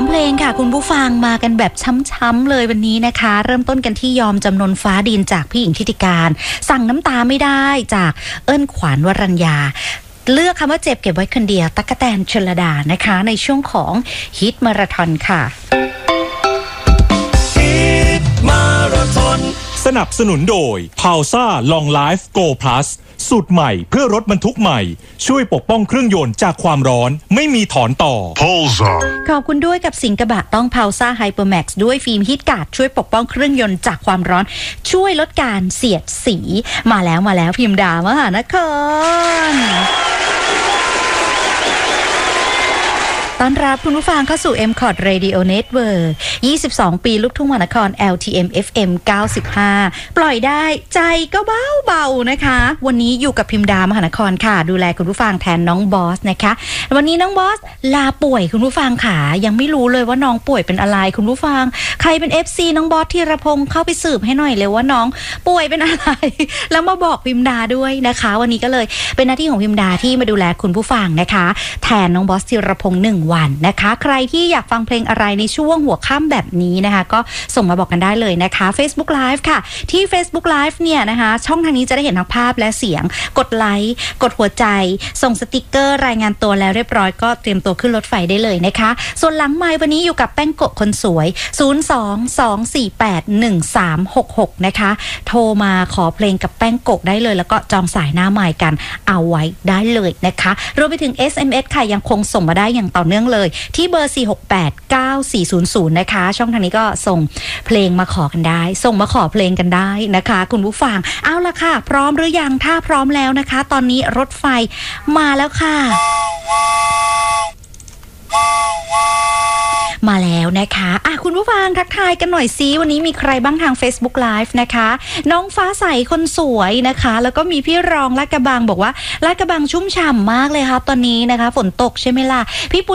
3เพลงค่ะคุณผู้ฟังมากันแบบช้ำๆเลยวันนี้นะคะเริ่มต้นกันที่ยอมจำนนฟ้าดินจากพี่หญิงทิติการสั่งน้ำตาไม่ได้จากเอิ้นขวานวรัญญาเลือกคำว่าเจ็บเก็บไว้คนเดียวตั๊กแตนชลดานะคะในช่วงของฮิตมาราธอนค่ะฮิตมาราธอนสนับสนุนโดย Pausa Long Life Go Plus สูตรใหม่เพื่อรถบรรทุกใหม่ช่วยปกป้องเครื่องยนต์จากความร้อนไม่มีถอนต่อ Pausa ขอบคุณด้วยกับสิงกระบะต้อง Pausa Hypermax ด้วยฟิล์มฮิตการ์ดช่วยปกป้องเครื่องยนต์จากความร้อนช่วยลดการเสียดสีมาแล้วพิมพ์ดามหานครต้อนรับคุณผู้ฟังเข้าสู่ MCOT Radio Network 22 ปีลูกทุ่งมหานคร LTM FM 95 ปล่อยได้ใจก็เบาๆนะคะวันนี้อยู่กับพิมพ์ดามหานครค่ะดูแลคุณผู้ฟังแทนน้องบอสนะคะวันนี้น้องบอสลาป่วยคุณผู้ฟังค่ะยังไม่รู้เลยว่าน้องป่วยเป็นอะไรคุณผู้ฟังใครเป็น FC น้องบอสธีรพงศ์เข้าไปสืบให้หน่อยเลยว่าน้องป่วยเป็นอะไรแล้วมาบอกพิมพ์ดาด้วยนะคะวันนี้ก็เลยเป็นหน้าที่ของพิมพ์ดาที่มาดูแลคุณผู้ฟังนะคะแทนน้องบอสธีรพงศ์1 วันนะคะใครที่อยากฟังเพลงอะไรในช่วงหัวค่ำแบบนี้นะคะก็ส่งมาบอกกันได้เลยนะคะ Facebook Live ค่ะที่ Facebook Live เนี่ยนะคะช่องทางนี้จะได้เห็นทั้งภาพและเสียงกดไลค์กดหัวใจส่งสติกเกอร์รายงานตัวแล้วเรียบร้อยก็เตรียมตัวขึ้นรถไฟได้เลยนะคะส่วนหลังไมค์วันนี้อยู่กับแป้งโกะคนสวย02-248-1366นะคะโทรมาขอเพลงกับแป้งโกะได้เลยแล้วก็จองสายหน้าไมค์กันเอาไว้ได้เลยนะคะรวมไปถึง SMS ค่ะยังคงส่งมาได้อย่างต่อเนื่องเลยที่เบอร์ 4689400 นะคะช่องทางนี้ก็ส่งเพลงมาขอกันได้ส่งมาขอเพลงกันได้นะคะคุณผู้ฟังเอาล่ะค่ะพร้อมหรือยังถ้าพร้อมแล้วนะคะตอนนี้รถไฟมาแล้วค่ะมาแล้วนะคะคุณผู้ฟังทักทายกันหน่อยซิวันนี้มีใครบ้างทาง Facebook Live นะคะน้องฟ้าใสคนสวยนะคะแล้วก็มีพี่รองลาดกระบังบอกว่าลาดกระบังชุ่มฉ่ำมากเลยค่ะตอนนี้นะคะฝนตกใช่ไหมล่ะพี่